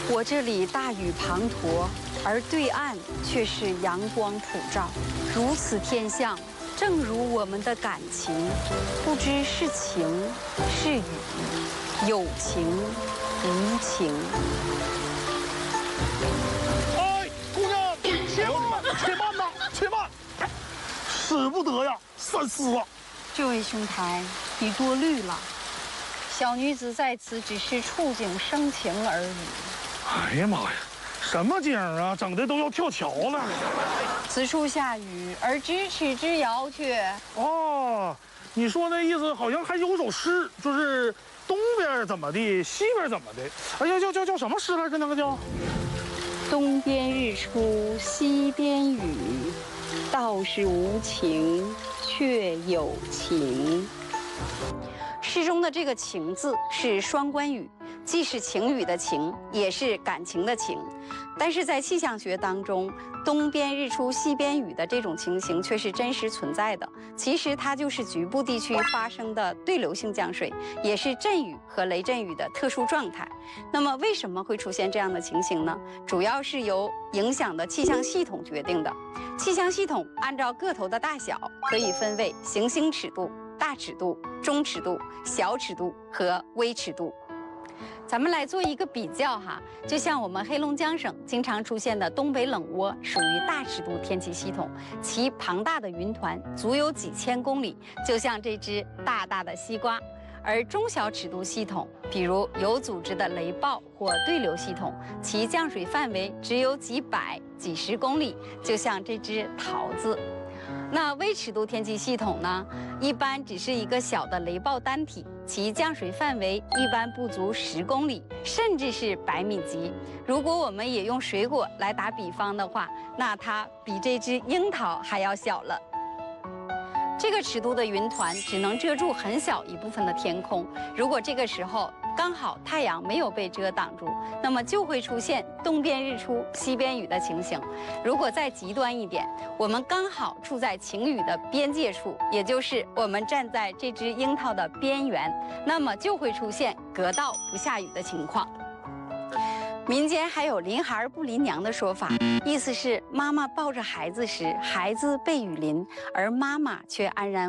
我这里大雨滂沱，而对岸却是阳光普照，如此天象，正如我们的感情，不知是晴是雨，有情无情。 哎，姑娘，且慢，且慢呐，且慢！使不得呀，三思啊！ 这位兄台，你多虑了。小女子在此只是触景生情而已。 哎呀妈呀，什么景啊，整的都要跳桥了。 此处下雨，而咫尺之遥却…… 哦，你说那意思好像还有首诗，就是东边怎么地，西边怎么的。哎呀，叫什么诗来着？那个叫东边日出西边雨，道是无晴却有情。诗中的这个情字是双关语，既是情语的情，也是感情的情。但是在气象学当中，东边日出西边雨的这种情形却是真实存在的。其实它就是局部地区发生的对流性降水，也是阵雨和雷阵雨的特殊状态。那么为什么会出现这样的情形呢？主要是由影响的气象系统决定的。气象系统按照个头的大小可以分为行星尺度、大尺度、中尺度、小尺度和微尺度。咱们来做一个比较哈，就像我们黑龙江省经常出现的东北冷涡，属于大尺度天气系统，其庞大的云团足有几千公里，就像这只大大的西瓜。而中小尺度系统，比如有组织的雷暴或对流系统，其降水范围只有几百、几十公里，就像这只桃子。那微尺度天气系统呢，一般只是一个小的雷暴单体，其降水范围一般不足10公里，甚至是100米级。如果我们也用水果来打比方的话，那它比这只樱桃还要小了。这个尺度的云团只能遮住很小一部分的天空，如果这个时候刚好太阳没有被遮挡住，那么就会出现东边日出西边雨的情形。如果再极端一点，我们刚好处在晴雨的边界处，也就是我们站在这只樱桃的边缘，那么就会出现隔道不下雨的情况。民间还有淋孩不淋娘的说法，意思是妈妈抱着孩子时，孩子被雨淋，而妈妈却安然